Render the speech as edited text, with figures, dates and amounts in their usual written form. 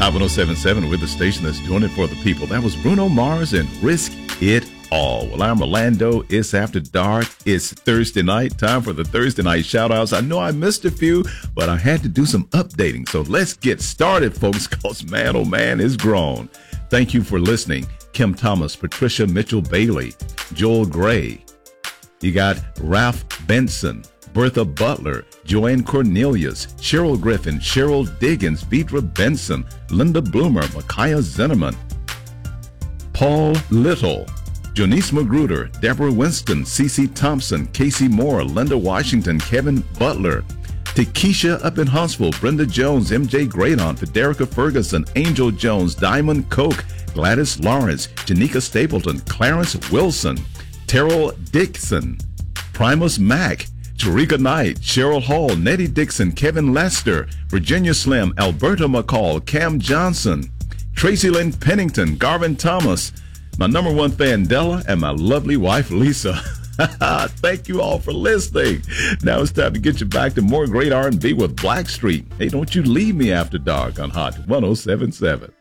Hot 1077 with the station that's doing it for the people. That was Bruno Mars and Risk It All. Well, I'm Orlando. It's after dark. It's Thursday night. Time for the Thursday night shout outs. I know I missed a few, but I had to do some updating. So let's get started, folks, because man, oh man, it's grown. Thank you for listening. Kim Thomas, Patricia Mitchell Bailey, Joel Gray. You got Ralph Benson, Bertha Butler, Joanne Cornelius, Cheryl Griffin, Cheryl Diggins, Beatrice Benson, Linda Bloomer, Micaiah Zinnerman, Paul Little, Janice Magruder, Deborah Winston, Cece Thompson, Casey Moore, Linda Washington, Kevin Butler, Takesha up in Huntsville, Brenda Jones, MJ Graydon, Federica Ferguson, Angel Jones, Diamond Coke, Gladys Lawrence, Janika Stapleton, Clarence Wilson, Terrell Dixon, Primus Mack, Tarika Knight, Cheryl Hall, Nettie Dixon, Kevin Lester, Virginia Slim, Alberta McCall, Cam Johnson, Tracy Lynn Pennington, Garvin Thomas, my number one fan, Della, and my lovely wife, Lisa. Thank you all for listening. Now it's time to get you back to more great R&B with Blackstreet. Hey, don't you leave me after dark on Hot 1077.